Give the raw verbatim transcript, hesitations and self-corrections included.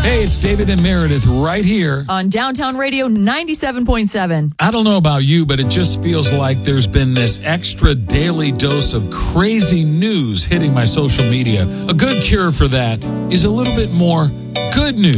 Hey, it's David and Meredith right here on Downtown Radio ninety-seven point seven. I don't know about you, but it just feels like there's been this extra daily dose of crazy news hitting my social media. A good cure for that is a little bit more good news.